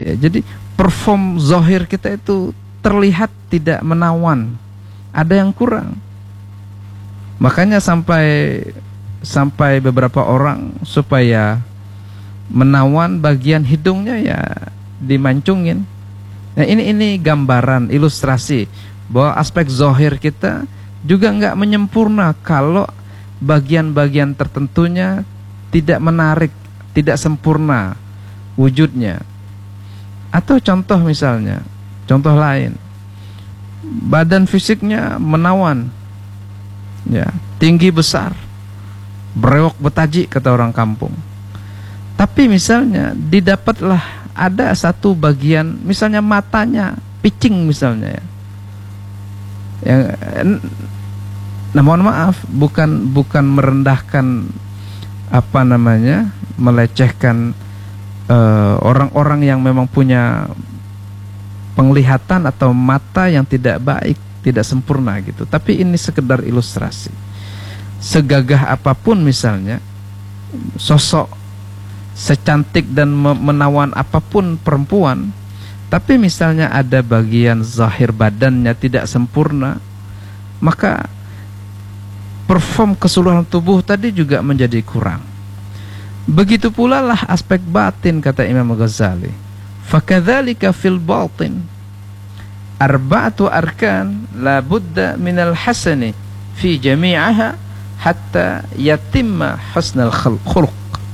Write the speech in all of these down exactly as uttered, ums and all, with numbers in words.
Ya, jadi perform zahir kita itu terlihat tidak menawan, ada yang kurang. Makanya sampai sampai beberapa orang supaya menawan bagian hidungnya ya dimancungin. Nah ini ini gambaran ilustrasi bahwa aspek zahir kita juga nggak menyempurna kalau bagian-bagian tertentunya tidak menarik, tidak sempurna wujudnya. Atau contoh misalnya, contoh lain, badan fisiknya menawan, ya, tinggi besar, brewok betaji kata orang kampung. Tapi misalnya didapatlah ada satu bagian, misalnya matanya picing misalnya, ya. Yang, nah mohon maaf, bukan bukan merendahkan apa namanya, melecehkan orang-orang uh, yang memang punya penglihatan atau mata yang tidak baik, tidak sempurna gitu. Tapi ini sekedar ilustrasi. Segagah apapun misalnya, sosok secantik dan menawan apapun perempuan, tapi misalnya ada bagian zahir badannya tidak sempurna, maka perform keseluruhan tubuh tadi juga menjadi kurang. Begitu pula lah aspek batin, kata Imam Ghazali. Fakadzalika fil batin arba'atu arkan la budda minal hasani fi jami'aha hatta yatimma husnul khuluq.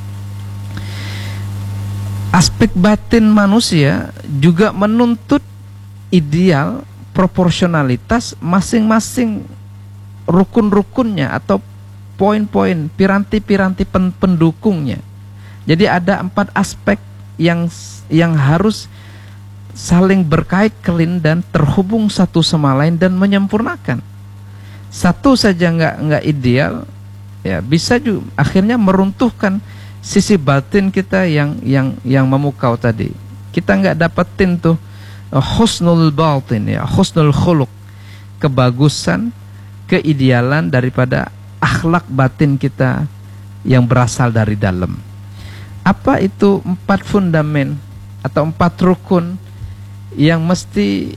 Aspek batin manusia juga menuntut ideal proporsionalitas masing-masing rukun-rukunnya atau poin-poin, piranti-piranti pendukungnya. Jadi ada empat aspek yang yang harus saling berkait kelin dan terhubung satu sama lain dan menyempurnakan. Satu saja nggak nggak ideal, ya bisa juga akhirnya meruntuhkan sisi batin kita yang yang yang memukau tadi. Kita nggak dapetin tuh husnul batin, ya, husnul khuluq, kebagusan, keidealan daripada akhlak batin kita yang berasal dari dalam. Apa itu empat fundamen atau empat rukun yang mesti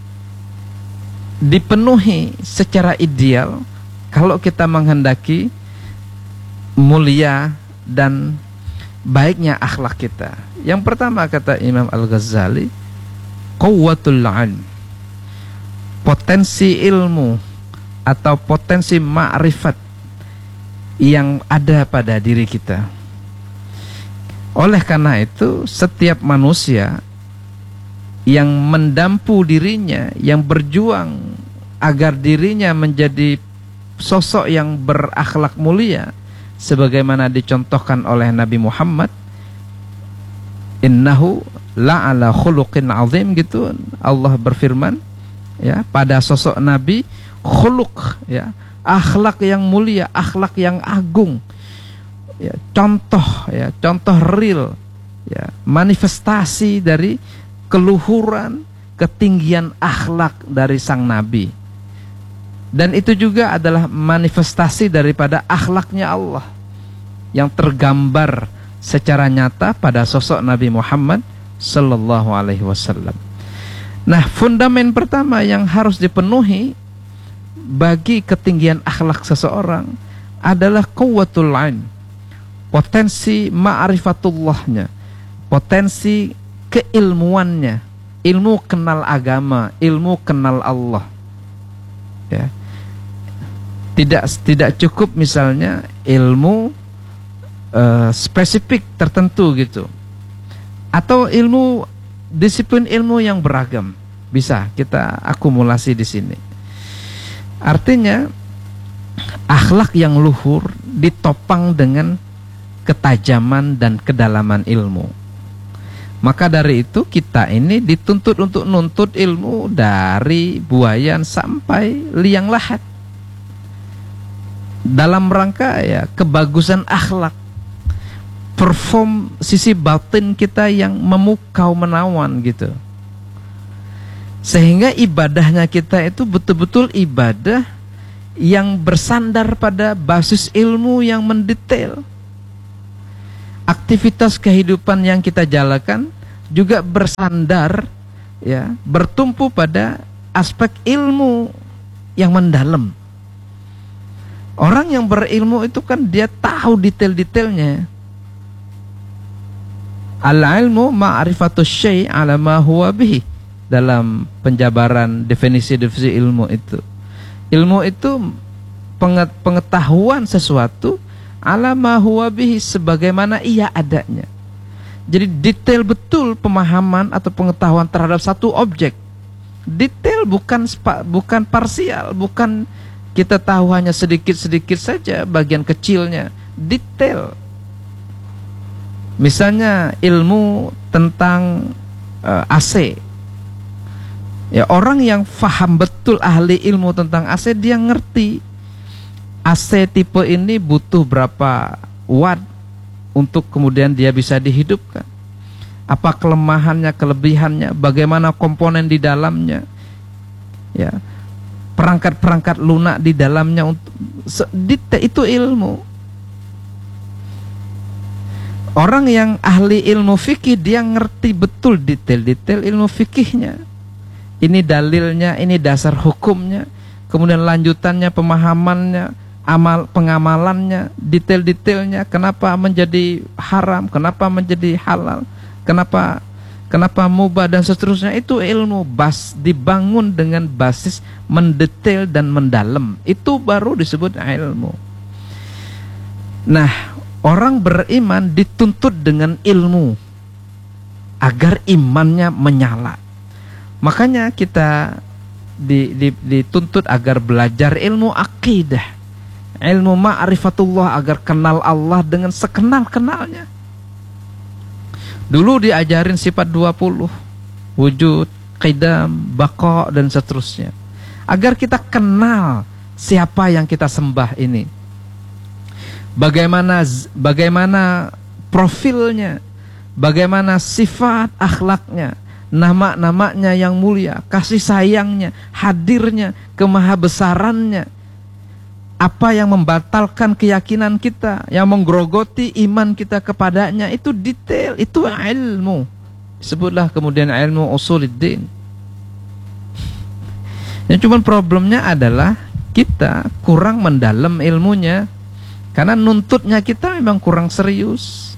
dipenuhi secara ideal kalau kita menghendaki mulia dan baiknya akhlak kita? Yang pertama kata Imam Al-Ghazali, quwwatul ilm, potensi ilmu atau potensi ma'rifat yang ada pada diri kita. Oleh karena itu, setiap manusia yang mendampu dirinya, yang berjuang agar dirinya menjadi sosok yang berakhlak mulia, sebagaimana dicontohkan oleh Nabi Muhammad, innahu la'ala khuluqin azim, gitu. Allah berfirman, ya, pada sosok Nabi khuluq, ya, akhlak yang mulia, akhlak yang agung, ya, contoh, ya, contoh real, ya, manifestasi dari keluhuran, ketinggian akhlak dari sang Nabi. Dan itu juga adalah manifestasi daripada akhlaknya Allah yang tergambar secara nyata pada sosok Nabi Muhammad sallallahu alaihi wasallam. Nah, fundamen pertama yang harus dipenuhi bagi ketinggian akhlak seseorang adalah quwwatul ilm, potensi ma'rifatullahnya, potensi keilmuannya, ilmu kenal agama, ilmu kenal Allah, ya. Tidak tidak cukup misalnya ilmu uh, spesifik tertentu gitu, atau ilmu disiplin ilmu yang beragam bisa kita akumulasi di sini. Artinya akhlak yang luhur ditopang dengan ketajaman dan kedalaman ilmu. Maka dari itu kita ini dituntut untuk nuntut ilmu dari buayan sampai liang lahat, dalam rangka, ya, kebagusan akhlak, perform sisi batin kita yang memukau menawan gitu. Sehingga ibadahnya kita itu betul-betul ibadah yang bersandar pada basis ilmu yang mendetail. Aktivitas kehidupan yang kita jalankan juga bersandar, ya, bertumpu pada aspek ilmu yang mendalam. Orang yang berilmu itu kan dia tahu detail-detailnya. Al-ilmu ma'rifatus syai' ala ma huwa bihi. Dalam penjabaran definisi-definisi ilmu itu. Ilmu itu pengetahuan sesuatu ala ma huwa bihi, sebagaimana ia adanya. Jadi detail betul pemahaman atau pengetahuan terhadap satu objek. Detail, bukan bukan parsial, bukan kita tahu hanya sedikit-sedikit saja bagian kecilnya. Detail. Misalnya ilmu tentang uh, A C. Ya, orang yang faham betul, ahli ilmu tentang A C, dia ngerti A C tipe ini butuh berapa watt untuk kemudian dia bisa dihidupkan. Apa kelemahannya, kelebihannya, bagaimana komponen di dalamnya, ya, perangkat-perangkat lunak di dalamnya, untuk detail itu ilmu. Orang yang ahli ilmu fikih, dia ngerti betul detail-detail ilmu fikihnya. Ini dalilnya, ini dasar hukumnya, kemudian lanjutannya, pemahamannya, amal pengamalannya, detail-detailnya, kenapa menjadi haram, kenapa menjadi halal, kenapa kenapa mubah dan seterusnya. Itu ilmu, bas dibangun dengan basis mendetail dan mendalam. Itu baru disebut ilmu. Nah, orang beriman dituntut dengan ilmu agar imannya menyala. Makanya kita di, di, dituntut agar belajar ilmu akidah, ilmu ma'rifatullah, agar kenal Allah dengan sekenal-kenalnya. Dulu diajarin sifat dua puluh, wujud, qidam, baqa, dan seterusnya, agar kita kenal siapa yang kita sembah ini, bagaimana bagaimana profilnya, bagaimana sifat akhlaknya, nama-namanya yang mulia, kasih sayangnya, hadirnya, kemahabesarannya, apa yang membatalkan keyakinan kita, yang menggerogoti iman kita kepadanya. Itu detail, itu ilmu. Sebutlah kemudian ilmu usuluddin. Yang cuma problemnya adalah kita kurang mendalam ilmunya, karena nuntutnya kita memang kurang serius.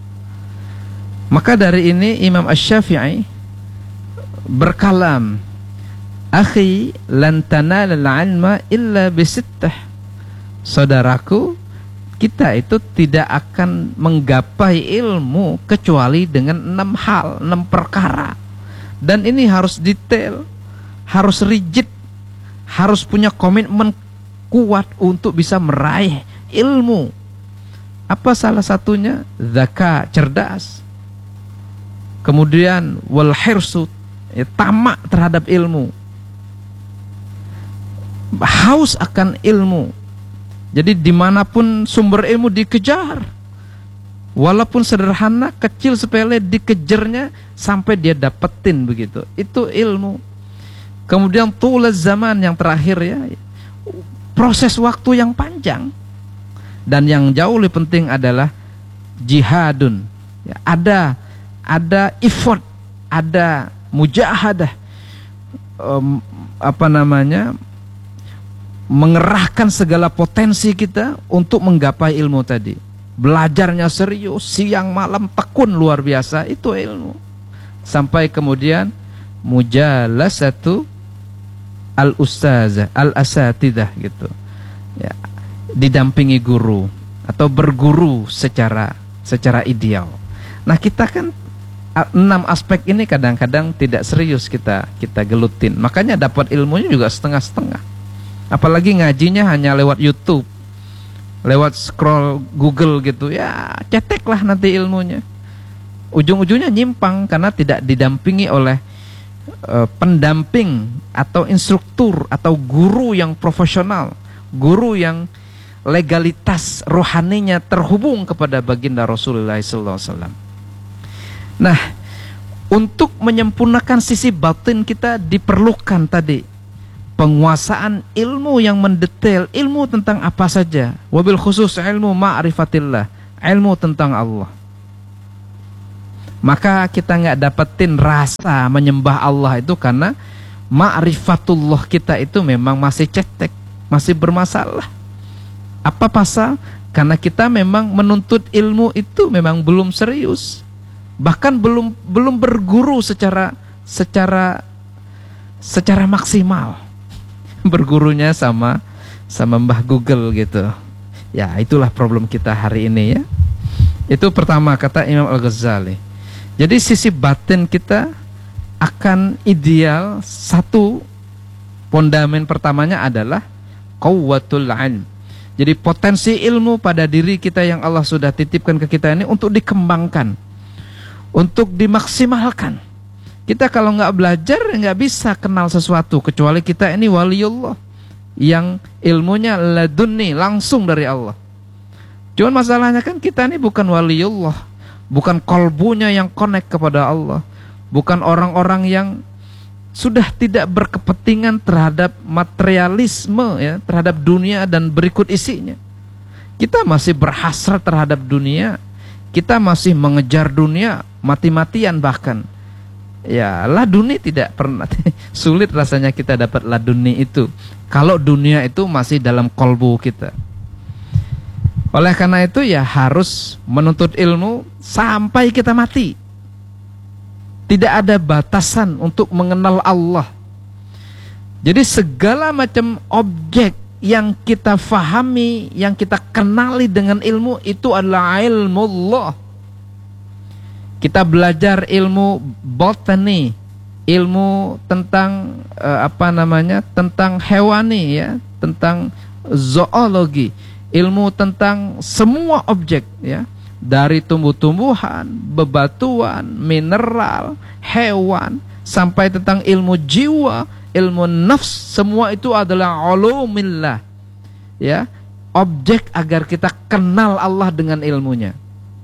Maka dari ini Imam Asy-Syafi'i berkalam, akhi lan tanalal ilma illa bisittah. Saudaraku, kita itu tidak akan menggapai ilmu kecuali dengan enam hal, enam perkara. Dan ini harus detail, harus rigid, harus punya komitmen kuat untuk bisa meraih ilmu. Apa salah satunya? Zaka, cerdas. Kemudian wal hirsut, ya, tamak terhadap ilmu, haus akan ilmu. Jadi dimanapun sumber ilmu dikejar, walaupun sederhana, kecil, sepele, dikejarnya sampai dia dapetin begitu. Itu ilmu. Kemudian tulaz zaman, yang terakhir, ya, proses waktu yang panjang. Dan yang jauh lebih penting adalah jihadun, ya, ada ada effort, ada mujahadah, um, apa namanya, mengerahkan segala potensi kita untuk menggapai ilmu tadi. Belajarnya serius, siang malam tekun luar biasa, itu ilmu. Sampai kemudian mujalasatu al-ustazah, al-asatidah gitu, ya, didampingi guru atau berguru secara secara ideal. Nah, kita kan enam aspek ini kadang-kadang tidak serius kita kita gelutin. Makanya dapat ilmunya juga setengah-setengah. Apalagi ngajinya hanya lewat YouTube, lewat scroll Google gitu, ya ceteklah nanti ilmunya. Ujung-ujungnya nyimpang karena tidak didampingi oleh uh, pendamping atau instruktur atau guru yang profesional, guru yang legalitas rohaninya terhubung kepada baginda Rasulullah shallallahu alaihi wasallam. Nah, untuk menyempurnakan sisi batin kita diperlukan tadi penguasaan ilmu yang mendetail, ilmu tentang apa saja, wabil khusus ilmu ma'rifatillah, ilmu tentang Allah. maka kita nggak dapetin rasa menyembah Allah itu karena ma'rifatullah kita itu memang masih cetek, masih bermasalah. Apa pasal? Karena kita memang menuntut ilmu itu memang belum serius, bahkan belum belum berguru secara secara secara maksimal. Bergurunya sama sama Mbah Google gitu. Ya, itulah problem kita hari ini ya. Itu pertama kata Imam Al-Ghazali. Jadi sisi batin kita akan ideal, satu fondamen pertamanya adalah quwwatul ilm. Jadi potensi ilmu pada diri kita yang Allah sudah titipkan ke kita ini untuk dikembangkan, untuk dimaksimalkan. Kita kalau nggak belajar nggak bisa kenal sesuatu, kecuali kita ini waliullah yang ilmunya ladunni, langsung dari Allah. Cuman masalahnya kan kita ini bukan waliullah, bukan kolbunya yang connect kepada Allah, bukan orang-orang yang sudah tidak berkepentingan terhadap materialisme ya, terhadap dunia dan berikut isinya. Kita masih berhasrat terhadap dunia, kita masih mengejar dunia mati-matian bahkan. Ya, laduni tidak pernah sulit rasanya kita dapat laduni itu kalau dunia itu masih dalam kolbu kita. Oleh karena itu ya harus menuntut ilmu sampai kita mati. Tidak ada batasan untuk mengenal Allah. Jadi segala macam objek yang kita fahami, yang kita kenali dengan ilmu itu adalah ilmu Allah. Kita belajar ilmu botani, ilmu tentang eh, apa namanya, tentang hewani ya, tentang zoologi, ilmu tentang semua objek ya, dari tumbuh-tumbuhan, bebatuan, mineral, hewan, sampai tentang ilmu jiwa, ilmu nafs, semua itu adalah ulumillah ya, objek agar kita kenal Allah dengan ilmunya.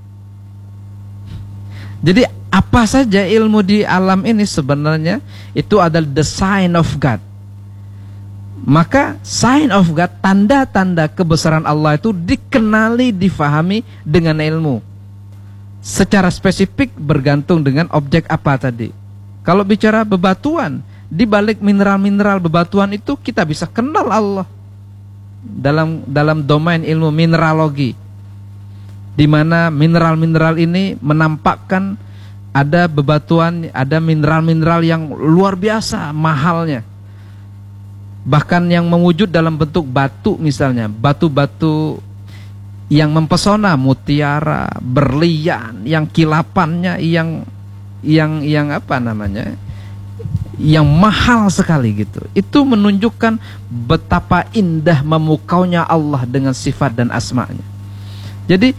Jadi apa saja ilmu di alam ini sebenarnya itu adalah the sign of God. Maka sign of God, tanda-tanda kebesaran Allah itu dikenali, difahami dengan ilmu. Secara spesifik bergantung dengan objek apa tadi. Kalau bicara bebatuan, di balik mineral-mineral bebatuan itu kita bisa kenal Allah. Dalam dalam domain ilmu mineralogi, di mana mineral-mineral ini menampakkan ada bebatuan, ada mineral-mineral yang luar biasa mahalnya. Bahkan yang mewujud dalam bentuk batu misalnya, batu-batu yang mempesona, mutiara, berlian, yang kilapannya yang yang yang apa namanya? yang mahal sekali gitu. Itu menunjukkan betapa indah memukaunya Allah dengan sifat dan asma'nya. Jadi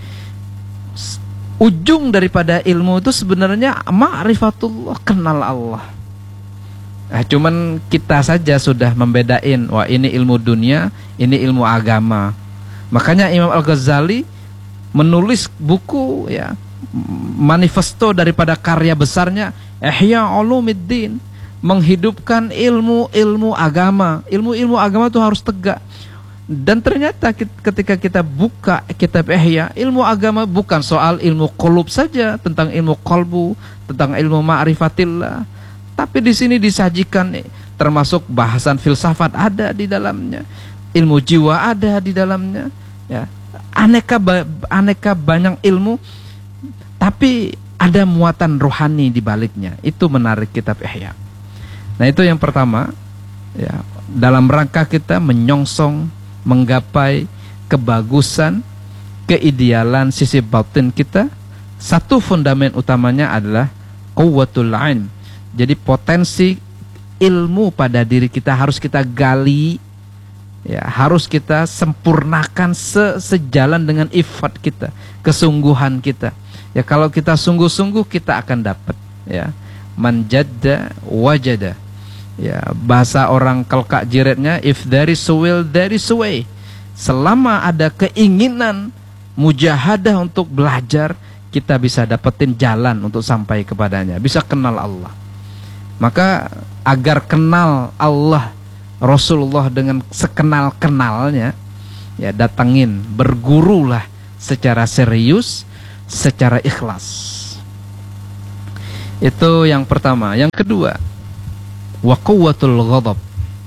ujung daripada ilmu itu sebenarnya ma'rifatullah, kenal Allah. Nah, cuman kita saja sudah membedain, wah ini ilmu dunia, ini ilmu agama. Makanya Imam Al-Ghazali menulis buku ya, manifesto daripada karya besarnya Ihya Ulumuddin, menghidupkan ilmu-ilmu agama. Ilmu-ilmu agama itu harus tegak. Dan ternyata ketika kita buka kitab Ihya, ilmu agama bukan soal ilmu qulub saja, tentang ilmu qalbu, tentang ilmu ma'rifatillah. Tapi di sini disajikan termasuk bahasan filsafat ada di dalamnya, ilmu jiwa ada di dalamnya, ya. Aneka aneka banyak ilmu, tapi ada muatan rohani di baliknya. Itu menarik kitab Ihya. Nah, itu yang pertama, ya, dalam rangka kita menyongsong menggapai kebagusan, keidealan sisi batin kita, satu fundament utamanya adalah quwwatul ilm. Jadi potensi ilmu pada diri kita harus kita gali, ya, harus kita sempurnakan se sejalan dengan ifat kita, kesungguhan kita. Ya, kalau kita sungguh-sungguh kita akan dapat, ya. Man jadda wajada. Ya, bahasa orang kelkak jiretnya, if there is a will, there is a way. Selama ada keinginan mujahadah untuk belajar, kita bisa dapetin jalan untuk sampai kepadanya, bisa kenal Allah. Maka agar kenal Allah, Rasulullah dengan sekenal-kenalnya, ya datangin, bergurulah secara serius, secara ikhlas. Itu yang pertama. Yang kedua, wa quwwatul ghadab,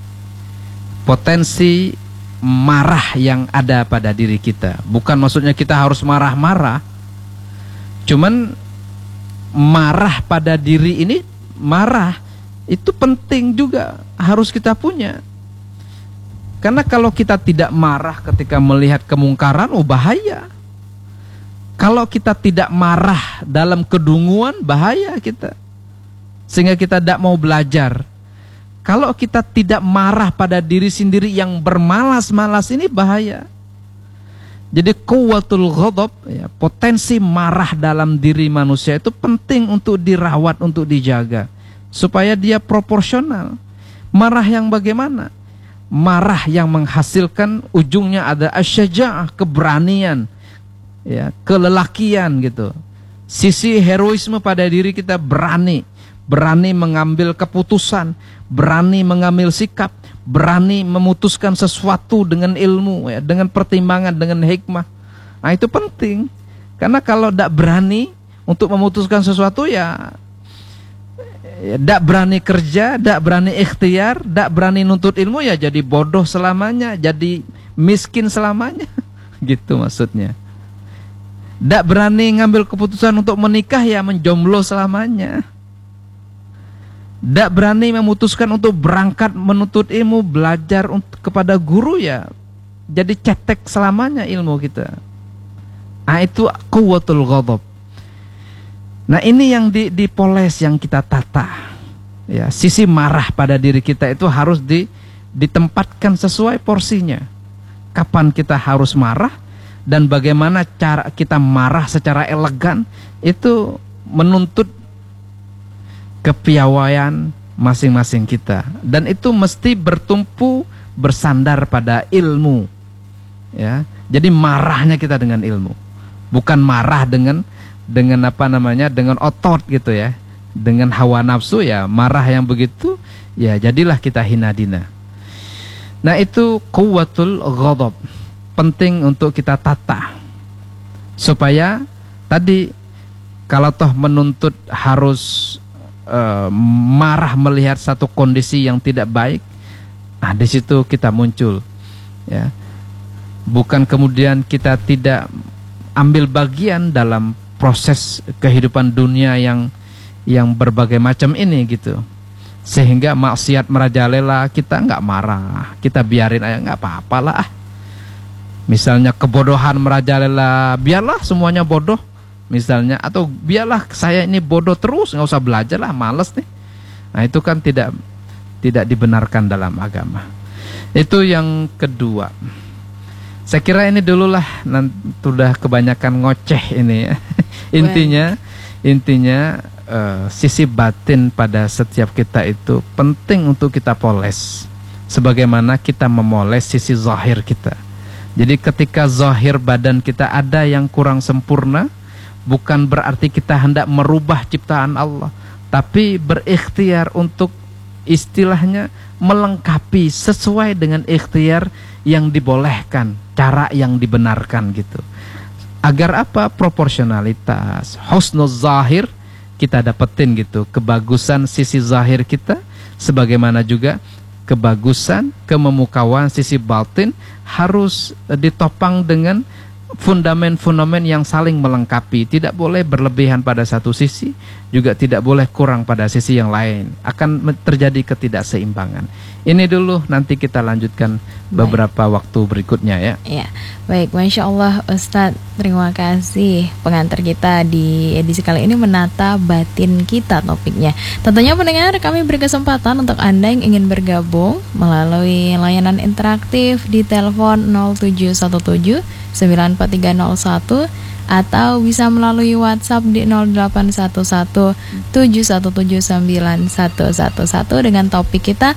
potensi marah yang ada pada diri kita. Bukan maksudnya kita harus marah-marah, cuman marah pada diri ini, marah itu penting juga, harus kita punya. Karena kalau kita tidak marah ketika melihat kemungkaran, oh bahaya. Kalau kita tidak marah dalam kedunguan, bahaya kita, sehingga kita tidak mau belajar. Kalau kita tidak marah pada diri sendiri yang bermalas-malas, ini bahaya. Jadi quwwatul ghadab, ya, potensi marah dalam diri manusia itu penting untuk dirawat, untuk dijaga, supaya dia proporsional. Marah yang bagaimana? Marah yang menghasilkan ujungnya ada asyaja'ah, keberanian, ya, kelelakian gitu. Sisi heroisme pada diri kita, berani, berani mengambil keputusan, berani mengambil sikap, berani memutuskan sesuatu dengan ilmu, ya, dengan pertimbangan, dengan hikmah. Nah itu penting, karena kalau tidak berani untuk memutuskan sesuatu, ya tidak berani kerja, tidak berani ikhtiar, tidak berani nuntut ilmu, ya jadi bodoh selamanya, jadi miskin selamanya. Gitu maksudnya. Tidak berani ngambil keputusan untuk menikah, ya menjomblo selamanya. Tidak berani memutuskan untuk berangkat menuntut ilmu, belajar untuk, kepada guru, ya jadi cetek selamanya ilmu kita. Nah itu quwwatul ghadab. Nah ini yang di, dipoles, yang kita tata, ya, sisi marah pada diri kita itu harus di, ditempatkan sesuai porsinya. Kapan kita harus marah dan bagaimana cara kita marah secara elegan, itu menuntut kepiawaian masing-masing kita, dan itu mesti bertumpu bersandar pada ilmu, ya. Jadi marahnya kita dengan ilmu, bukan marah dengan dengan apa namanya dengan otot gitu ya, dengan hawa nafsu, ya marah yang begitu, ya jadilah kita hina dina. Nah itu quwwatul ghadab, penting untuk kita tata supaya tadi kalau toh menuntut harus Uh, marah melihat satu kondisi yang tidak baik, nah di situ kita muncul, ya. Bukan kemudian kita tidak ambil bagian dalam proses kehidupan dunia yang yang berbagai macam ini gitu, sehingga maksiat merajalela, kita nggak marah, kita biarin aja, nggak apa-apalah. Misalnya kebodohan merajalela, biarlah semuanya bodoh. Misalnya, atau biarlah saya ini bodoh terus, nggak usah belajar lah, males nih. Nah itu kan tidak tidak dibenarkan dalam agama. Itu yang kedua. Saya kira ini dulu lah, nanti sudah kebanyakan ngoceh ini ya. Intinya, intinya uh, sisi batin pada setiap kita itu penting untuk kita poles, sebagaimana kita memoles sisi zahir kita. Jadi ketika zahir badan kita ada yang kurang sempurna, bukan berarti kita hendak merubah ciptaan Allah, tapi berikhtiar untuk istilahnya melengkapi sesuai dengan ikhtiar yang dibolehkan, cara yang dibenarkan gitu. Agar apa? Proporsionalitas, husnul zahir kita dapetin gitu, kebagusan sisi zahir kita, sebagaimana juga kebagusan, kememukauan sisi batin harus ditopang dengan fundamen-fundamen yang saling melengkapi. Tidak boleh berlebihan pada satu sisi, juga tidak boleh kurang pada sisi yang lain. Akan terjadi ketidakseimbangan. Ini dulu, nanti kita lanjutkan beberapa baik. Waktu berikutnya ya. Ya, baik, Masya Allah Ustadz, terima kasih pengantar kita di edisi kali ini, menata batin kita topiknya. Tentunya pendengar, kami beri kesempatan untuk Anda yang ingin bergabung melalui layanan interaktif di telepon nol tujuh satu tujuh sembilan empat tiga nol satu atau bisa melalui WhatsApp di nol delapan satu satu tujuh satu tujuh sembilan satu satu satu dengan topik kita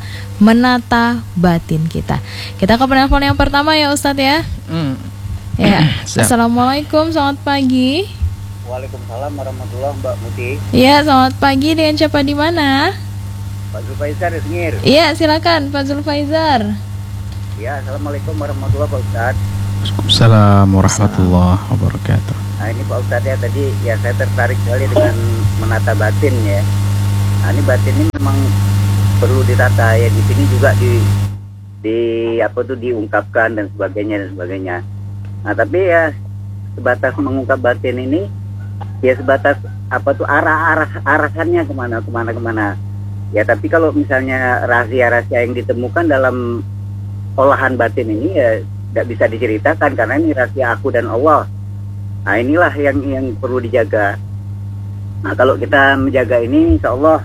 menata batin kita. Kita ke penelpon yang pertama ya Ustadz ya. Mm. Ya. Assalamualaikum, selamat pagi. Waalaikumsalam warahmatullahi Mbak Muti. Ya, selamat pagi, dengan siapa di mana? Pak Zulfaizar Isngir. Iya, silakan Pak Zulfaizar. Ya, assalamualaikum warahmatullahi wabarakatuh. Waalaikumsalam warahmatullahi wabarakatuh. Nah ini Pak Ustadz ya, tadi ya saya tertarik sekali dengan menata batin ya. Nah ini batin ini memang perlu ditata ya, di sini juga di di apa tuh diungkapkan dan sebagainya dan sebagainya. Nah tapi ya sebatas mengungkap batin ini ya sebatas apa tuh arah-arah arahannya kemana kemana kemana. Ya tapi kalau misalnya rahasia-rahasia yang ditemukan dalam olahan batin ini ya tidak bisa diceritakan karena ini rahasia aku dan Allah. Nah inilah yang yang perlu dijaga. Nah kalau kita menjaga ini, insya Allah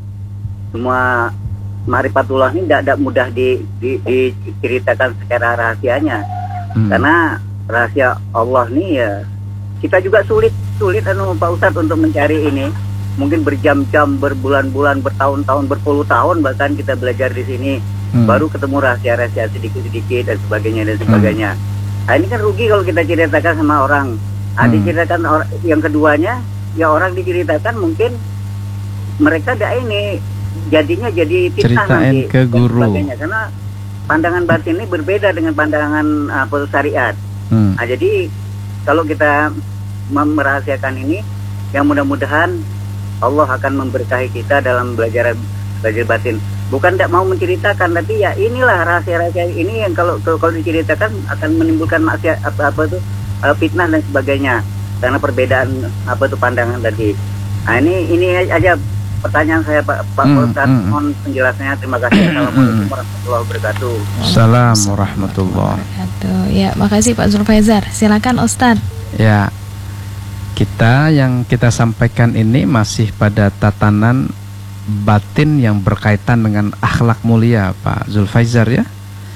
semua ma'rifatullah ini tidak mudah di, di, diceritakan secara rahasianya. Hmm. Karena rahasia Allah ini ya kita juga sulit sulit anu Pak Ustadz untuk mencari ini. Mungkin berjam-jam, berbulan-bulan, bertahun-tahun, berpuluh tahun bahkan kita belajar di sini. Hmm. Baru ketemu rahasia-rahasia sedikit-sedikit dan sebagainya dan sebagainya. Hmm. Nah ini kan rugi kalau kita ceritakan sama orang. Nah, hmm. diceritakan orang yang keduanya, ya orang diceritakan mungkin mereka ada ini jadinya jadi fitnah nanti ke guru. Karena pandangan batin ini berbeda dengan pandangan apa syariat. Hmm. Nah, jadi kalau kita merahasiakan ini, yang mudah-mudahan Allah akan memberkahi kita dalam belajar belajar batin. Bukan tidak mau menceritakan, tapi ya inilah rahasia-rahasia ini yang kalau kalau diceritakan akan menimbulkan maksiat apa apa tuh fitnah dan sebagainya karena perbedaan apa tuh pandangan tadi. Nah ini ini aja pertanyaan saya Pak Pak hmm, Ustadz, hmm. mohon penjelasannya. Terima kasih. Assalamualaikum warahmatullahi wabarakatuh. Assalamualaikum warahmatullahi wabarakatuh. Ya, makasih Pak Zulfaizar. Silakan Ustadz. Ya, kita yang kita sampaikan ini masih pada tatanan batin yang berkaitan dengan akhlak mulia Pak Zulfaizar ya.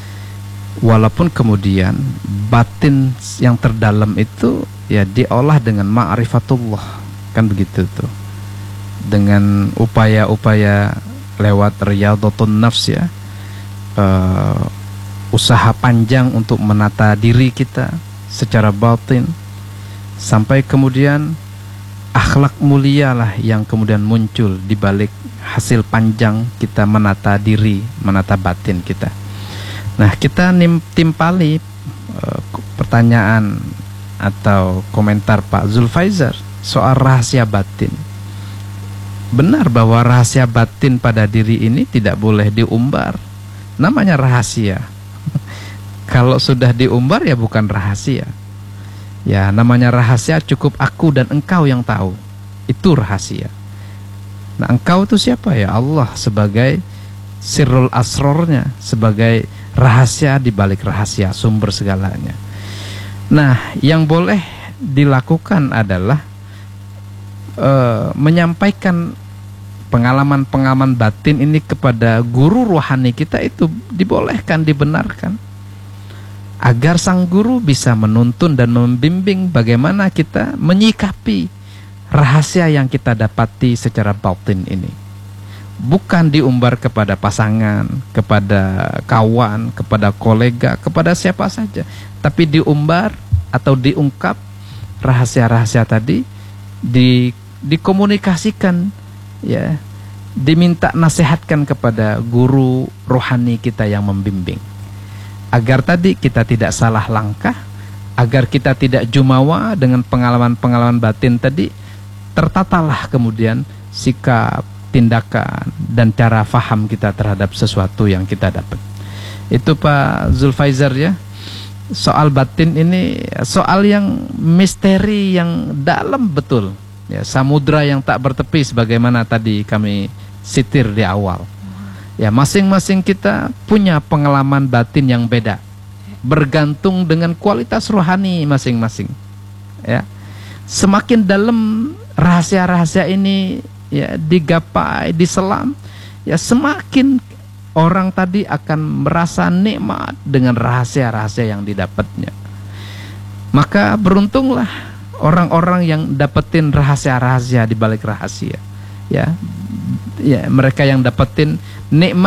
Walaupun kemudian batin yang terdalam itu ya diolah dengan ma'rifatullah, kan begitu tuh, dengan upaya-upaya lewat riyadhatun nafs ya, uh, usaha panjang untuk menata diri kita secara batin, sampai kemudian akhlak mulia lah yang kemudian muncul di balik hasil panjang kita menata diri, menata batin kita. Nah, kita nim, timpali uh, pertanyaan atau komentar Pak Zulfaizar soal rahasia batin. Benar bahwa rahasia batin pada diri ini tidak boleh diumbar. Namanya rahasia. Kalau sudah diumbar ya bukan rahasia. Ya, namanya rahasia cukup aku dan engkau yang tahu. Itu rahasia. Nah, engkau itu siapa ya? Allah sebagai sirrul asrornya, sebagai rahasia di balik rahasia, sumber segalanya. Nah, yang boleh dilakukan adalah uh, menyampaikan pengalaman-pengalaman batin ini kepada guru rohani kita, itu dibolehkan, dibenarkan, agar sang guru bisa menuntun dan membimbing bagaimana kita menyikapi rahasia yang kita dapati secara batin ini. Bukan diumbar kepada pasangan, kepada kawan, kepada kolega, kepada siapa saja, tapi diumbar atau diungkap rahasia-rahasia tadi, di, dikomunikasikan, ya, diminta nasihatkan kepada guru rohani kita yang membimbing, agar tadi kita tidak salah langkah, agar kita tidak jumawa dengan pengalaman-pengalaman batin tadi. Tertatalah kemudian sikap, tindakan, dan cara faham kita terhadap sesuatu yang kita dapat. Itu Pak Zulfaizar ya. Soal batin ini soal yang misteri, yang dalam betul ya, samudra yang tak bertepi sebagaimana tadi kami sitir di awal. Ya, masing-masing kita punya pengalaman batin yang beda, bergantung dengan kualitas rohani masing-masing. Ya, semakin dalam rahasia-rahasia ini ya digapai, diselam, ya semakin orang tadi akan merasa nikmat dengan rahasia-rahasia yang didapatnya. Maka beruntunglah orang-orang yang dapetin rahasia-rahasia di balik rahasia. Ya, ya mereka yang dapetin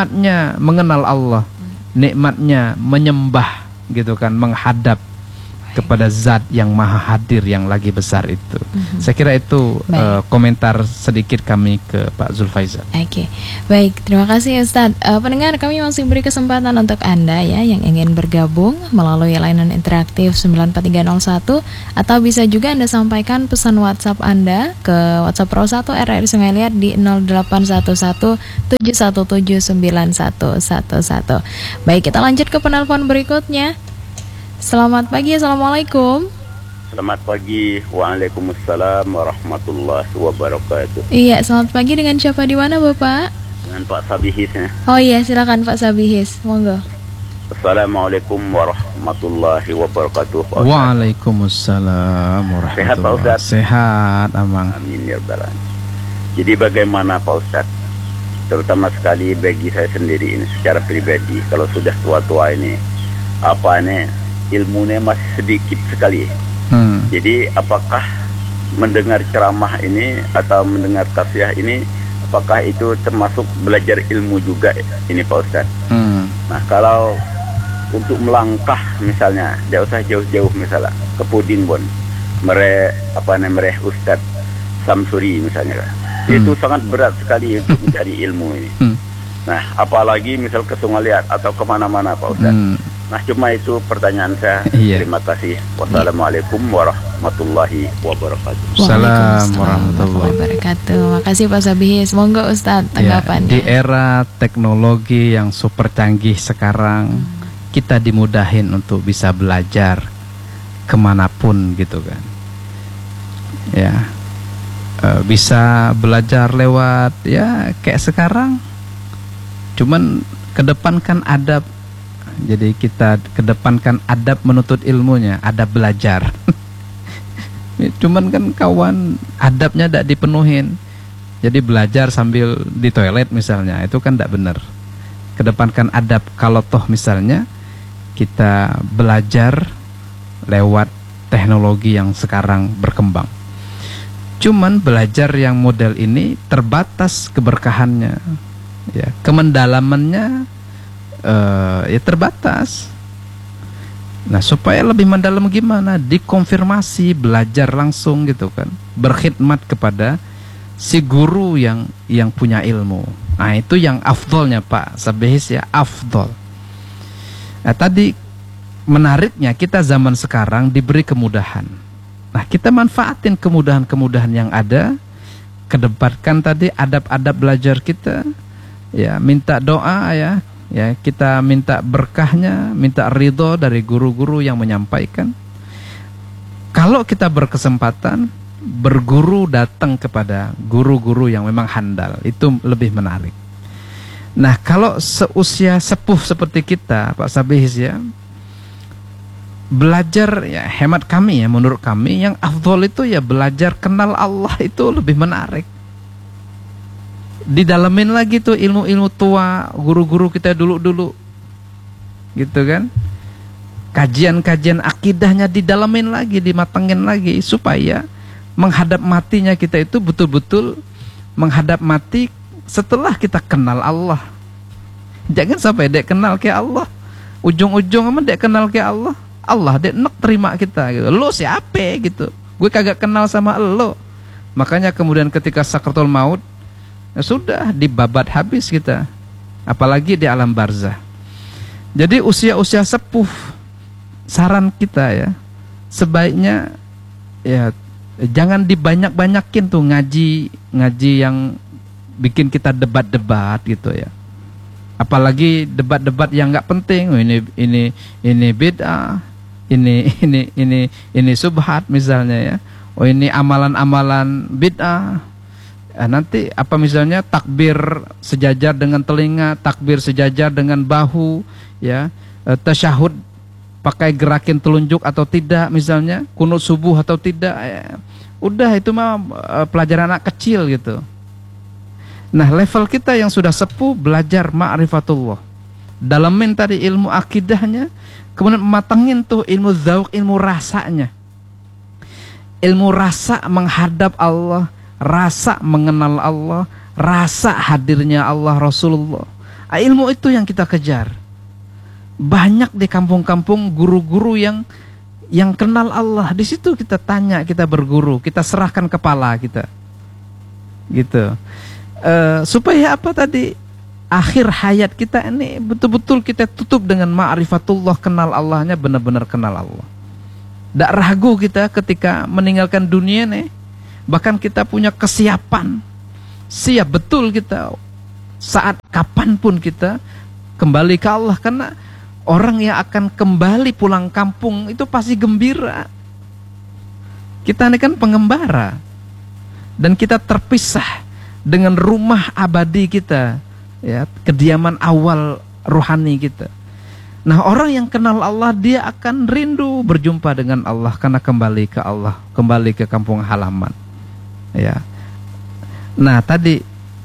nikmatnya mengenal Allah, nikmatnya menyembah gitu kan, menghadap kepada zat yang maha hadir yang lagi besar itu. Mm-hmm. Saya kira itu uh, komentar sedikit kami ke Pak Zulfaizar. Oke, okay. Baik, terima kasih Ustadz. Uh, pendengar, kami masih beri kesempatan untuk Anda ya yang ingin bergabung melalui layanan interaktif sembilan empat tiga nol satu, atau bisa juga Anda sampaikan pesan WhatsApp Anda ke WhatsApp Pro satu R R I Sungai Liat di nol delapan satu satu tujuh satu tujuh sembilan satu satu satu. Baik, kita lanjut ke penelpon berikutnya. Selamat pagi, Assalamualaikum. Selamat pagi, Waalaikumsalam warahmatullahi wabarakatuh. Iya, selamat pagi, dengan siapa di mana Bapak? Dengan Pak Sabihis ya. Oh iya, silakan Pak Sabihis, monggo. Assalamualaikum warahmatullahi wabarakatuh. Pak Waalaikumsalam warahmatullahi wabarakatuh. Sehat Pak Ustaz? Sehat, Amang. Amin ya rabbal alamin. Jadi bagaimana Pak Ustaz? Terutama sekali bagi saya sendiri ini secara pribadi, kalau sudah tua-tua ini, apa ini ilmunya masih sedikit sekali. Hmm. Jadi apakah mendengar ceramah ini atau mendengar tafsir ini, apakah itu termasuk belajar ilmu juga ini Pak Ustaz? Hmm. Nah kalau untuk melangkah misalnya, tidak usah jauh-jauh misalnya ke Pudingbon, mere apa namanya mereh Ustaz Samsuri misalnya, hmm. itu sangat berat sekali untuk mencari ilmu ini. Hmm. Nah apalagi misal ke Sungai Liat atau kemana-mana Pak Ustaz. Hmm. Nah cuma itu pertanyaan saya. Iya. Terima kasih. Wassalamualaikum warahmatullahi wabarakatuh. Waalaikumsalam warahmatullahi wabarakatuh. Makasih Pak Sabihis. Monggo Ustadz tanggapannya. Ya, di era teknologi yang super canggih sekarang, hmm. kita dimudahin untuk bisa belajar kemanapun gitu kan. Ya, e, bisa belajar lewat ya kayak sekarang. Cuman kedepankan adab. Jadi kita kedepankan adab menuntut ilmunya, adab belajar. Cuman kan kawan adabnya tidak dipenuhin. Jadi belajar sambil di toilet misalnya, itu kan tidak benar. Kedepankan adab. Kalau toh misalnya kita belajar lewat teknologi yang sekarang berkembang. Cuman belajar yang model ini terbatas keberkahannya, ya, kemendalamannya Uh, ya terbatas. Nah supaya lebih mendalam gimana? Dikonfirmasi, belajar langsung gitu kan, berkhidmat kepada si guru yang yang punya ilmu. Nah itu yang afdolnya Pak Sabihis ya, afdol. Nah tadi menariknya kita zaman sekarang diberi kemudahan. Nah kita manfaatin kemudahan-kemudahan yang ada, kedepankan tadi adab-adab belajar kita, ya minta doa ya. Ya, kita minta berkahnya, minta ridho dari guru-guru yang menyampaikan. Kalau kita berkesempatan berguru, datang kepada guru-guru yang memang handal, itu lebih menarik. Nah, kalau seusia sepuh seperti kita, Pak Sabihis ya, belajar ya hemat kami ya, menurut kami yang afdol itu ya belajar kenal Allah, itu lebih menarik. Didalamin lagi tuh ilmu-ilmu tua guru-guru kita dulu-dulu gitu kan, kajian-kajian akidahnya didalamin lagi, dimatengin lagi, supaya menghadap matinya kita itu betul-betul menghadap mati setelah kita kenal Allah. Jangan sampai dek kenal ke Allah, ujung-ujung aman dek kenal ke Allah, Allah dek nek terima kita gitu. Lo siapa gitu, gue kagak kenal sama lo. Makanya kemudian ketika sakratul maut, ya sudah dibabat habis kita, apalagi di alam barzah. Jadi usia-usia sepuh, saran kita ya, sebaiknya ya jangan dibanyak-banyakin tuh ngaji ngaji yang bikin kita debat-debat gitu ya. Apalagi debat-debat yang nggak penting. Oh, ini ini ini bid'ah, ini ini ini ini subhat misalnya ya. Oh ini amalan-amalan bid'ah. Nah, nanti apa misalnya takbir sejajar dengan telinga, takbir sejajar dengan bahu, ya, e, tasyahud pakai gerakin telunjuk atau tidak misalnya, kunut subuh atau tidak, ya. Udah itu mah e, pelajaran anak kecil gitu. Nah level kita yang sudah sepuh belajar ma'rifatullah, dalamin tadi ilmu akidahnya, kemudian matengin tuh ilmu zauq, ilmu rasanya, ilmu rasa menghadap Allah, rasa mengenal Allah, rasa hadirnya Allah Rasulullah. Ilmu itu yang kita kejar. Banyak di kampung-kampung guru-guru yang yang kenal Allah. Di situ kita tanya, kita berguru, kita serahkan kepala kita, gitu. Uh, supaya apa tadi? Akhir hayat kita ini betul-betul kita tutup dengan ma'rifatullah, kenal Allahnya, benar-benar kenal Allah. Tidak ragu kita ketika meninggalkan dunia nih. Bahkan kita punya kesiapan, siap betul kita saat kapanpun kita kembali ke Allah. Karena orang yang akan kembali pulang kampung itu pasti gembira. Kita ini kan pengembara, dan kita terpisah dengan rumah abadi kita, ya, kediaman awal rohani kita. Nah, orang yang kenal Allah, dia akan rindu berjumpa dengan Allah karena kembali ke Allah, kembali ke kampung halaman, ya. Nah, tadi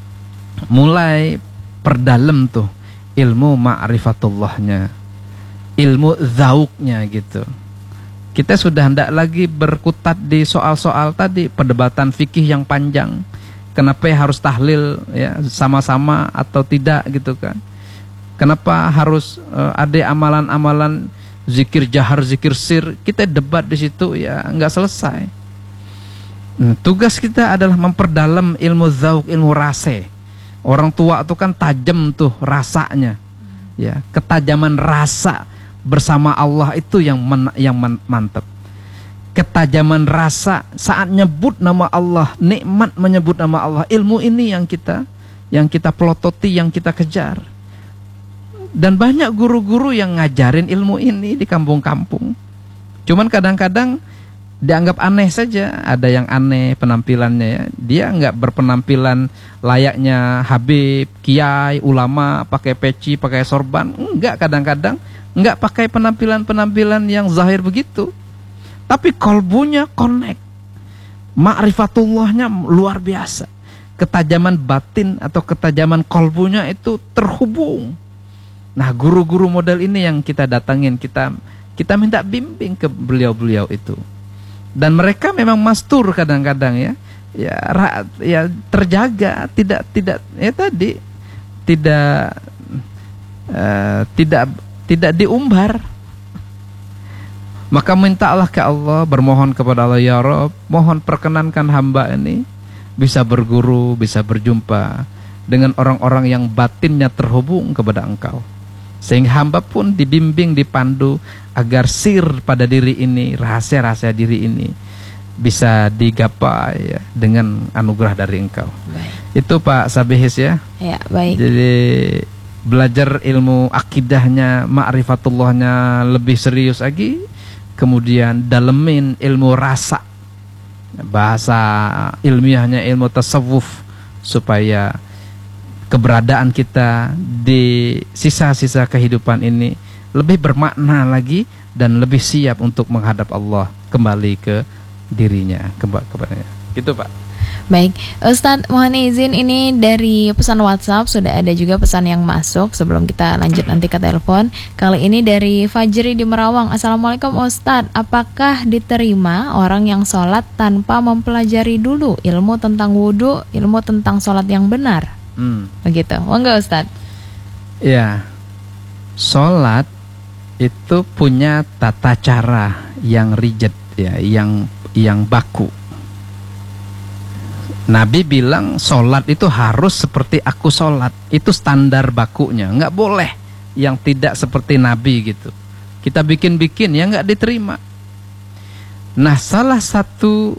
mulai perdalam tuh ilmu ma'rifatullahnya, ilmu zauknya gitu. Kita sudah hendak lagi berkutat di soal-soal tadi, perdebatan fikih yang panjang. Kenapa harus tahlil ya sama-sama atau tidak gitu kan? Kenapa harus uh, ada amalan-amalan zikir jahar, zikir sir? Kita debat di situ ya nggak selesai. Nah, tugas kita adalah memperdalam ilmu zauk, ilmu rasa. Orang tua itu kan tajam tuh rasanya, ya, ketajaman rasa bersama Allah itu yang men, yang man, mantap. Ketajaman rasa saat nyebut nama Allah, nikmat menyebut nama Allah, ilmu ini yang kita yang kita pelototi, yang kita kejar. Dan banyak guru-guru yang ngajarin ilmu ini di kampung-kampung. Cuman kadang-kadang dianggap aneh saja. Ada yang aneh penampilannya ya. Dia nggak berpenampilan layaknya Habib, kiai, ulama, pakai peci, pakai sorban. Enggak, kadang-kadang nggak pakai penampilan-penampilan yang zahir begitu. Tapi kolbunya connect, ma'rifatullahnya luar biasa. Ketajaman batin atau ketajaman kolbunya itu terhubung. Nah, guru-guru model ini yang kita datangin, kita kita minta bimbing ke beliau-beliau itu. Dan mereka memang mastur kadang-kadang ya, ya, ya terjaga, tidak tidak ya tadi tidak uh, tidak tidak diumbar. Maka minta Allah ke Allah, bermohon kepada Allah, ya Rabb, mohon perkenankan hamba ini bisa berguru, bisa berjumpa dengan orang-orang yang batinnya terhubung kepada Engkau. Sehingga hamba pun dibimbing, dipandu agar sir pada diri ini, rahasia-rahasia diri ini bisa digapai ya, dengan anugerah dari Engkau. Baik. Itu Pak Sabihis ya. Ya, baik. Jadi belajar ilmu akidahnya, ma'rifatullahnya lebih serius lagi. Kemudian dalemin ilmu rasa, bahasa ilmiahnya ilmu tasawuf, supaya keberadaan kita di sisa-sisa kehidupan ini lebih bermakna lagi dan lebih siap untuk menghadap Allah, kembali ke dirinya, kembali kepadanya. Gitu Pak. Baik, Ustadz mohon izin, ini dari pesan WhatsApp sudah ada juga pesan yang masuk sebelum kita lanjut nanti ke telepon. Kali ini dari Fajri di Merawang. Assalamualaikum Ustadz, apakah diterima orang yang sholat tanpa mempelajari dulu ilmu tentang wudhu, ilmu tentang sholat yang benar? Hmm. Begitu, enggak Ustadz? Ya, sholat itu punya tata cara yang rigid ya, yang yang baku. Nabi bilang sholat itu harus seperti aku sholat. Itu standar bakunya. Nggak boleh yang tidak seperti Nabi gitu. Kita bikin-bikin ya nggak diterima. Nah, salah satu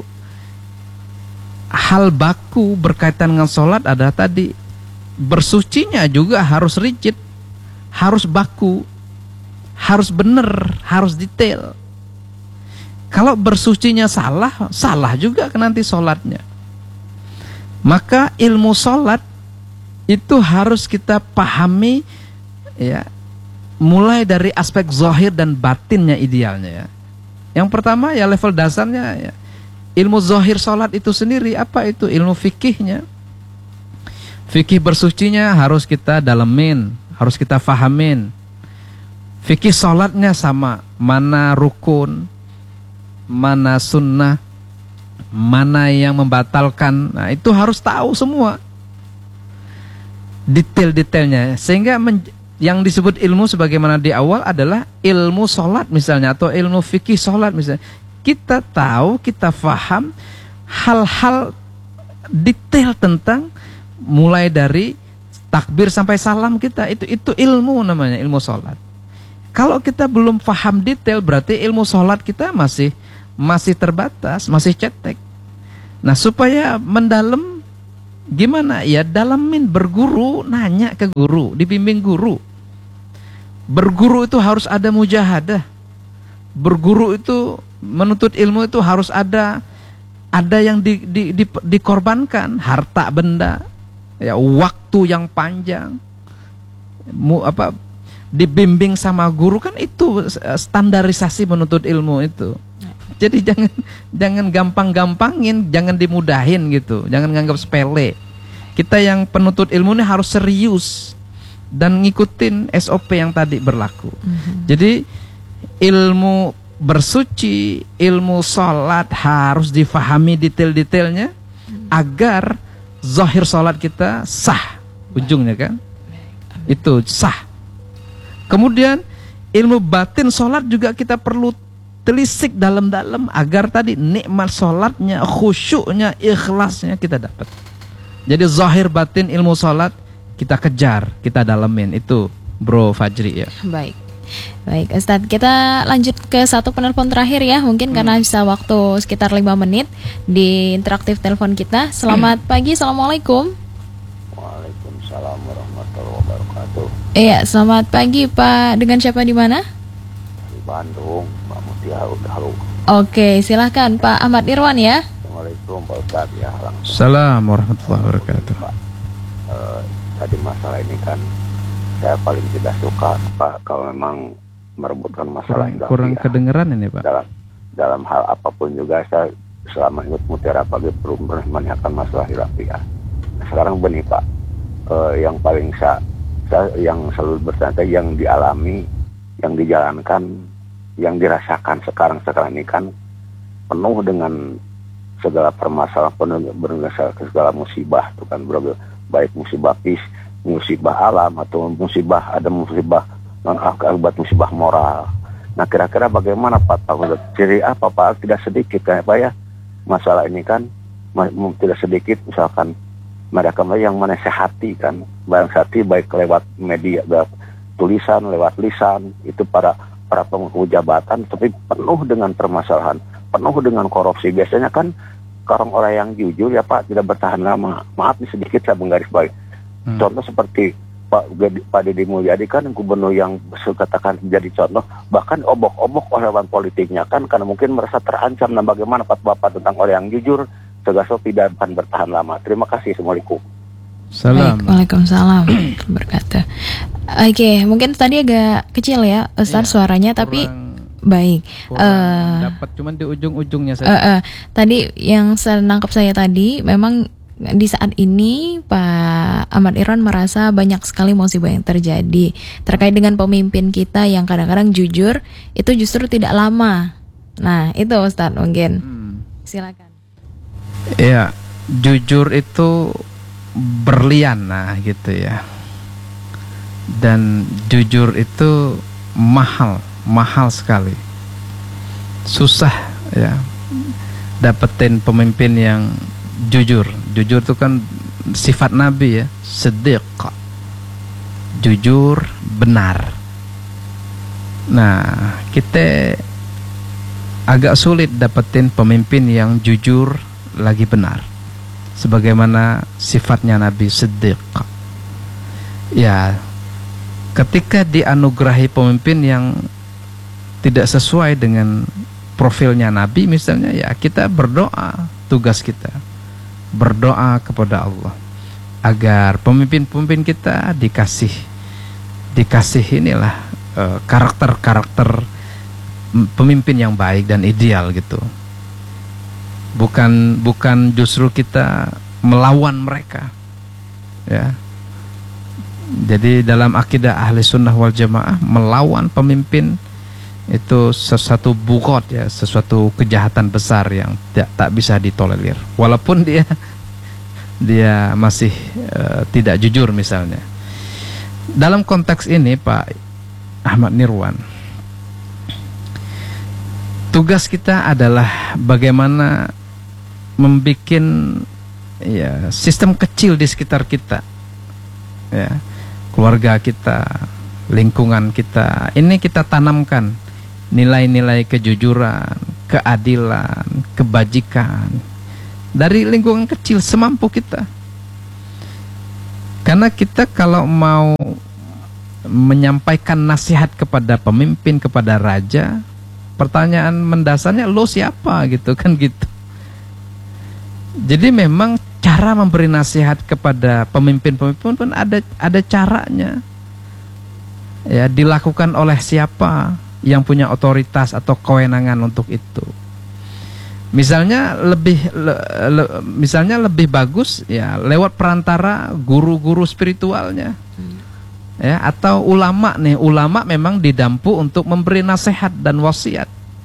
hal baku berkaitan dengan sholat adalah tadi, bersucinya juga harus rigid, harus baku, harus benar, harus detail. Kalau bersucinya salah, salah juga nanti sholatnya. Maka ilmu sholat itu harus kita pahami ya, mulai dari aspek zahir dan batinnya idealnya ya. Yang pertama ya level dasarnya ya, ilmu zahir sholat itu sendiri, apa itu? Ilmu fikihnya. Fikih bersucinya harus kita dalemin, harus kita fahamin. Fikih sholatnya sama, mana rukun, mana sunnah, mana yang membatalkan. Nah, itu harus tahu semua detail-detailnya, sehingga men, yang disebut ilmu sebagaimana di awal adalah ilmu sholat misalnya, atau ilmu fikih sholat misalnya. Kita tahu, kita faham hal-hal detail tentang mulai dari takbir sampai salam kita, itu itu ilmu namanya, ilmu sholat. Kalau kita belum paham detail, berarti ilmu sholat kita masih masih terbatas, masih cetek. Nah, supaya mendalam gimana? Ya dalamin, berguru, nanya ke guru, dibimbing guru. Berguru itu harus ada mujahadah. Berguru itu menuntut ilmu itu harus ada ada yang di, di, di, dikorbankan, harta benda, ya waktu yang panjang. Mu, apa dibimbing sama guru kan itu standarisasi menuntut ilmu itu. Jadi jangan jangan gampang-gampangin, jangan dimudahin gitu, jangan nganggap sepele. Kita yang penuntut ilmu ini harus serius dan ngikutin S O P yang tadi berlaku. Mm-hmm. Jadi ilmu bersuci, ilmu sholat harus difahami detail-detailnya mm-hmm. agar zahir sholat kita sah, ujungnya kan, itu sah. Kemudian ilmu batin sholat juga kita perlu telisik dalam-dalam agar tadi nikmat sholatnya, khusyuknya, ikhlasnya kita dapat. Jadi zahir batin ilmu sholat kita kejar, kita dalemin, itu Bro Fajri ya. Baik, baik Ustadz, kita lanjut ke satu penelpon terakhir ya, mungkin hmm. karena bisa waktu sekitar lima menit di interaktif telepon kita. Selamat hmm. pagi, assalamualaikum. Waalaikumsalam warahmatullahi wabarakatuh. Iya, selamat pagi Pak. Dengan siapa di mana? Di Bandung. Halo. Oke, silahkan Pak Ahmad Irwan ya. Assalamualaikum Pak Ustadz ya. Assalamualaikum warahmatullahi wabarakatuh. Pak, uh, tadi masalah ini kan saya paling tidak suka Pak kalau memang merebutkan masalah kurang, kurang ya. Kedengeran ini Pak. Dalam dalam hal apapun juga saya selama ikut mutiara pagi belum pernah menanyakan masalah hilafiyah. Nah, sekarang begini Pak, uh, yang paling saya, saya yang selalu bertanya yang dialami, yang dijalankan, yang dirasakan sekarang-sekarang ini kan penuh dengan segala permasalahan, penuh dengan segala musibah, itu kan bro, baik musibah pis, musibah alam atau musibah ada musibah non akibat musibah moral. Nah kira-kira bagaimana Pak Pak? Ciri apa Pak? Tidak sedikit kan Pak ya masalah ini kan, tidak sedikit misalkan mereka yang menasehati kan, menasehati baik lewat media, lewat tulisan, lewat lisan, itu para para pemangku jabatan, tapi penuh dengan permasalahan, penuh dengan korupsi. Biasanya kan orang-orang yang jujur ya Pak tidak bertahan lama. Maaf nih sedikit saya menggarisbawahi. Hmm. Contoh seperti Pak Pak Deddy Mulyadi kan gubernur yang katakan jadi contoh, bahkan obok-obok orang politiknya kan karena mungkin merasa terancam. Nah bagaimana Pak Bapak tentang orang yang jujur, segaso tidak akan bertahan lama. Terima kasih. Assalamualaikum. Salam. Baik, waalaikumsalam berkata. Oke, mungkin tadi agak kecil ya Ustaz ya, suaranya, kurang, tapi baik. Uh, dapat cuman di ujung-ujungnya saja. Uh, uh, tadi yang saya nangkap saya tadi memang di saat ini Pak Ahmad Irwan merasa banyak sekali musibah yang terjadi terkait dengan pemimpin kita yang kadang-kadang jujur itu justru tidak lama. Nah, itu Ustaz mungkin. Hmm. Silakan. Iya, jujur itu berlian nah gitu ya, dan jujur itu mahal mahal sekali, susah ya dapetin pemimpin yang jujur. Jujur itu kan sifat Nabi ya, siddiq, jujur, benar. Nah kita agak sulit dapetin pemimpin yang jujur lagi benar, sebagaimana sifatnya Nabi Siddiq. Ya, ketika dianugerahi pemimpin yang tidak sesuai dengan profilnya Nabi misalnya, ya kita berdoa, tugas kita berdoa kepada Allah agar pemimpin-pemimpin kita dikasih dikasih inilah uh, karakter-karakter pemimpin yang baik dan ideal gitu. Bukan bukan justru kita melawan mereka, ya. Jadi dalam akidah ahli sunnah wal jamaah, melawan pemimpin itu sesuatu bugot ya, sesuatu kejahatan besar yang tidak tak bisa ditolerir. Walaupun dia dia masih uh, tidak jujur misalnya. dalam konteks ini Pak Ahmad Nirwan, tugas kita adalah bagaimana membuat ya sistem kecil di sekitar kita, ya, keluarga kita, lingkungan kita, ini kita tanamkan nilai-nilai kejujuran, keadilan, kebajikan dari lingkungan kecil semampu kita. Karena kita kalau mau menyampaikan nasihat kepada pemimpin, kepada raja, pertanyaan mendasarnya, lo siapa gitu kan gitu. Jadi memang cara memberi nasihat kepada pemimpin-pemimpin pun ada ada caranya. Ya, dilakukan oleh siapa yang punya otoritas atau kewenangan untuk itu. Misalnya lebih le, le, misalnya lebih bagus ya lewat perantara guru-guru spiritualnya. Ya, atau ulama nih, ulama memang didampu untuk memberi nasihat dan wasiat.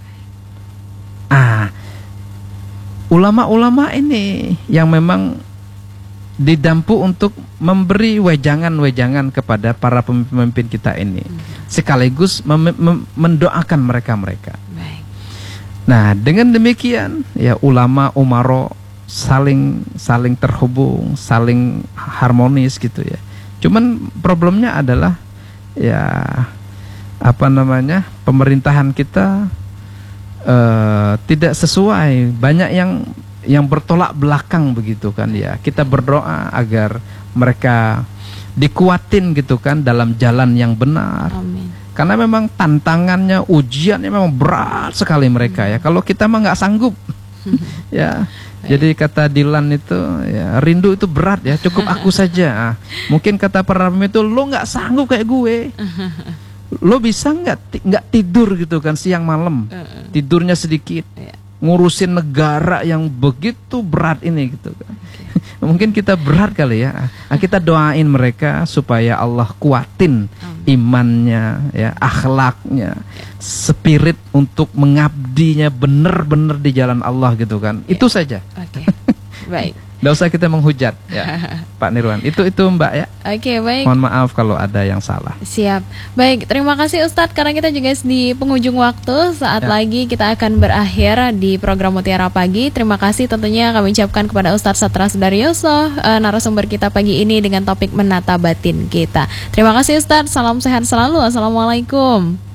Ah, ulama-ulama ini yang memang didampu untuk memberi wejangan-wejangan kepada para pemimpin kita ini, sekaligus mem- mem- mendoakan mereka-mereka. Nah, dengan demikian ya ulama umaro saling saling terhubung, saling harmonis gitu ya. Cuman problemnya adalah ya apa namanya, pemerintahan kita uh, tidak sesuai, banyak yang yang bertolak belakang begitu kan ya. Kita berdoa agar mereka dikuatin gitu kan dalam jalan yang benar. Amin. Karena memang tantangannya, ujiannya memang berat sekali mereka ya. Kalau kita mah nggak sanggup ya. Jadi kata Dilan itu ya, rindu itu berat ya, cukup aku saja. Mungkin kata para pemimpin itu, lo nggak sanggup kayak gue. Lo bisa nggak nggak tidur gitu kan siang malam, tidurnya sedikit, ngurusin negara yang begitu berat ini gitu kan. Mungkin kita berat kali ya. Kita doain mereka supaya Allah kuatin imannya, ya, akhlaknya, spirit untuk mengabdinya benar-benar di jalan Allah gitu kan. Itu saja. Oke. Baik. Nggak usah kita menghujat ya, Pak Nirwan. Itu itu Mbak ya. Oke, baik. Mohon maaf kalau ada yang salah. Siap. Baik, terima kasih Ustadz, karena kita juga di penghujung waktu. Saat ya. lagi kita akan berakhir di program Mutiara Pagi. Terima kasih tentunya kami ucapkan kepada Ustadz Satra Sudaryoso, uh, narasumber kita pagi ini dengan topik menata batin kita. Terima kasih Ustadz. Salam sehat selalu. Assalamualaikum.